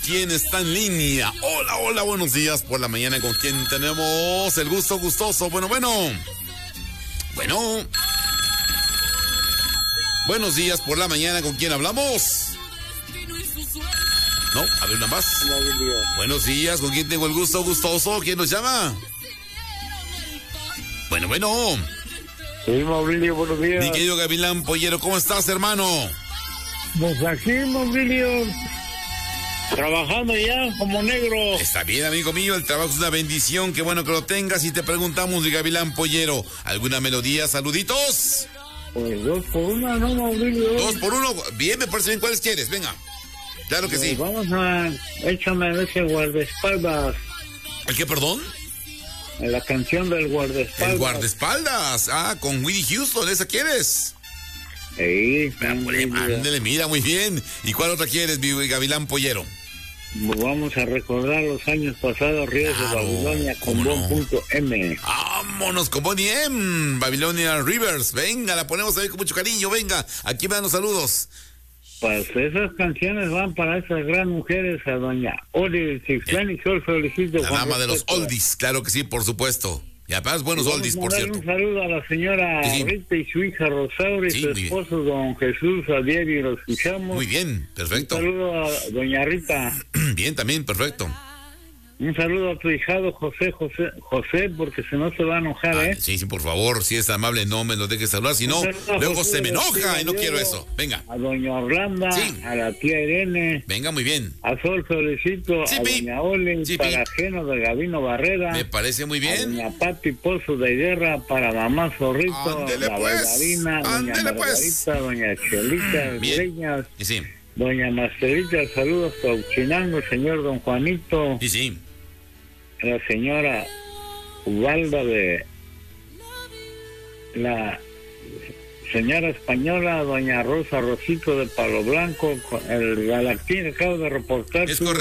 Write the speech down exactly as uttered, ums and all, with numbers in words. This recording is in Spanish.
¿Quién está en línea? Hola, hola, buenos días por la mañana. ¿Con quién tenemos el gusto gustoso? Bueno, bueno. Bueno. Buenos días por la mañana. ¿Con quién hablamos? No, a ver una más. Buenos días. ¿Con quién tengo el gusto gustoso? ¿Quién nos llama? Bueno, bueno. Sí, Maurilio, buenos días. Mi querido Gavilán Pollero, ¿cómo estás, hermano? Pues aquí, Maurilio, trabajando ya como negro. Está bien, amigo mío, el trabajo es una bendición, qué bueno que lo tengas. Y te preguntamos, mi Gavilán Pollero, ¿alguna melodía? Saluditos. Pues dos por una, ¿no, Maurilio? Dos por uno, bien, me parece bien. ¿Cuáles quieres? Venga. Claro que pues sí. Vamos a... Échame ese guardaespaldas. ¿El qué, perdón? La canción del guardaespaldas. El guardaespaldas. Ah, con Whitney Houston, ¿esa quieres? Sí. Ándale, mira, muy bien. ¿Y cuál otra quieres, mi Gavilán Pollero? Vamos a recordar los años pasados, Ríos claro, de Babilonia con Bon punto M. Vámonos con Bonnie M. Babilonia Rivers. Venga, la ponemos ahí con mucho cariño. Venga, aquí me dan los saludos. Pues esas canciones van para esas gran mujeres, a doña Oli Cixlán y Sol Felicito. La dama de los oldies, claro que sí, por supuesto. Y además buenos oldies, por cierto. Un saludo a la señora sí. Rita y su hija Rosaura y sí, su esposo don Jesús, a diario y los escuchamos. Muy bien, perfecto. Un saludo a doña Rita. Bien, también, perfecto. Un saludo a tu hijado José, José, José, porque si no se va a enojar, ah, ¿eh? Sí, sí, por favor, si es amable, no me lo dejes saludar, si no, luego José se me enoja y no quiero eso. Venga. A doña Orlando, sí. A la tía Irene. Venga, muy bien. A Sol Felicito, sí, a doña Ole, sí, para Geno de Gavino Barrera. Me parece muy bien. A doña Pati Pozo de Guerra, para mamá Zorrito, Ándele, la pues. bailarina, doña Ándele, Margarita, pues. doña Chelita, Greñas. Sí, sí. Doña Marcelita, saludos a Uchinango, el señor don Juanito. Sí, sí. La señora Ubalda de la señora española, doña Rosa Rosito de Palo Blanco, el Galactín acabo de reportar. Es su